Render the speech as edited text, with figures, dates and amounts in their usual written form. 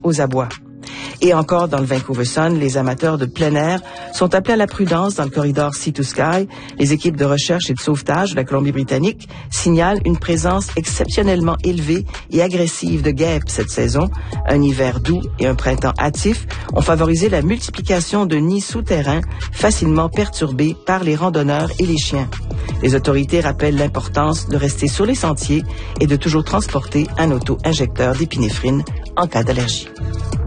aux abois. Et encore dans le Vancouver Sun, les amateurs de plein air sont appelés à la prudence dans le corridor Sea to Sky. Les équipes de recherche et de sauvetage de la Colombie-Britannique signalent une présence exceptionnellement élevée et agressive de guêpes cette saison. Un hiver doux et un printemps hâtif ont favorisé la multiplication de nids souterrains facilement perturbés par les randonneurs et les chiens. Les autorités rappellent l'importance de rester sur les sentiers et de toujours transporter un auto-injecteur d'épinéphrine en cas d'allergie.